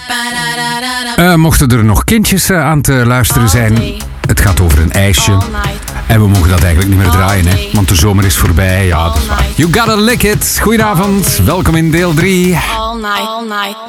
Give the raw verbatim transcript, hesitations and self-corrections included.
Uh, mochten er nog kindjes uh, aan te luisteren zijn, het gaat over een ijsje. En we mogen dat eigenlijk niet meer draaien, hè, want de zomer is voorbij. Ja, dat is waar. You gotta lick it. Goedenavond, welkom in deel drie.